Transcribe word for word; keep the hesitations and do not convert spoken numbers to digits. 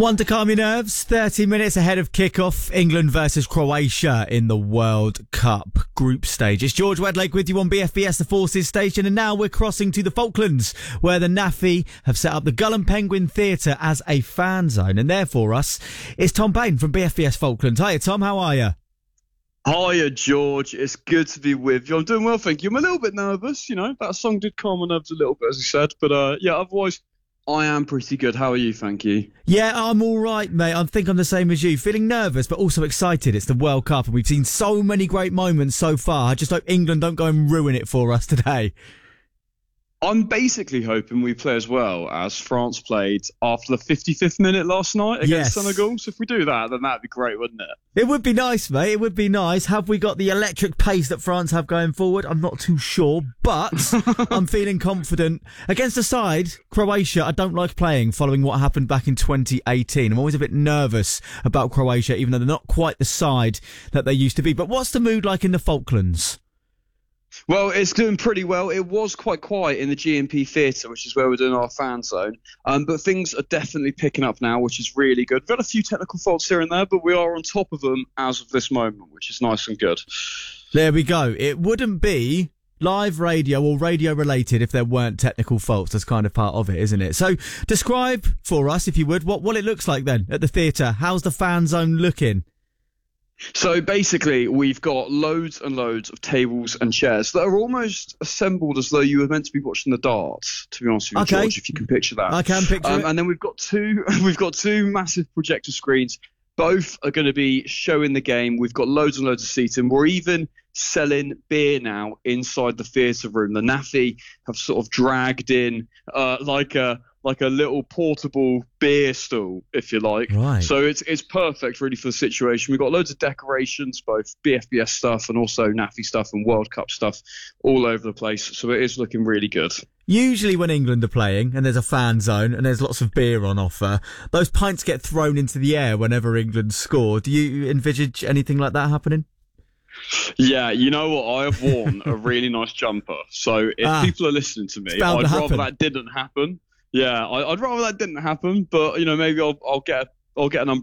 One to calm your nerves. thirty minutes ahead of kickoff. England versus Croatia in the World Cup group stage. It's George Wedlake with you on B F B S The Forces station, and now we're crossing to the Falklands, where the N A F I have set up the Gull and Penguin Theatre as a fan zone. And there for us is Tom Bain from B F B S Falklands. Hiya, Tom. How are you? Hiya, George. It's good to be with you. I'm doing well, thank you. I'm a little bit nervous, you know. That song did calm my nerves a little bit, as you said. But, uh, yeah, otherwise, I am pretty good. How are you? Thank you. Yeah, I'm all right, mate. I think I'm the same as you. Feeling nervous, but also excited. It's the World Cup, and we've seen so many great moments so far. I just hope England don't go and ruin it for us today. I'm basically hoping we play as well as France played after the fifty-fifth minute last night against Yes. Senegal. So if we do that, then that'd be great, wouldn't it? It would be nice, mate. It would be nice. Have we got the electric pace that France have going forward? I'm not too sure, but I'm feeling confident. Against a side, Croatia, I don't like playing following what happened back in twenty eighteen. I'm always a bit nervous about Croatia, even though they're not quite the side that they used to be. But what's the mood like in the Falklands? Well, it's doing pretty well. It was quite quiet in the G M P Theatre, which is where we're doing our fan zone. Um, but things are definitely picking up now, which is really good. We've had a few technical faults here and there, but we are on top of them as of this moment, which is nice and good. There we go. It wouldn't be live radio or radio related if there weren't technical faults. That's kind of part of it, isn't it? So describe for us, if you would, what, what it looks like then at the theatre. How's the fan zone looking? So basically, we've got loads and loads of tables and chairs that are almost assembled as though you were meant to be watching the darts, to be honest with you, Okay. George, if you can picture that. I can picture Um, it. and then we've got two we've got two massive projector screens. Both are going to be showing the game. We've got loads and loads of seating. We're even selling beer now inside the theatre room. The N A F I have sort of dragged in uh, like a like a little portable beer stool, if you like. Right. So it's it's perfect, really, for the situation. We've got loads of decorations, both B F B S stuff and also N A F I stuff and World Cup stuff all over the place. So it is looking really good. Usually when England are playing and there's a fan zone and there's lots of beer on offer, those pints get thrown into the air whenever England score. Do you envisage anything like that happening? Yeah, you know what? I have worn a really nice jumper. So if Ah, people are listening to me, bound I'd to rather happen. that didn't happen. Yeah, I, I'd rather that didn't happen. But, you know, maybe I'll, I'll get a, I'll get an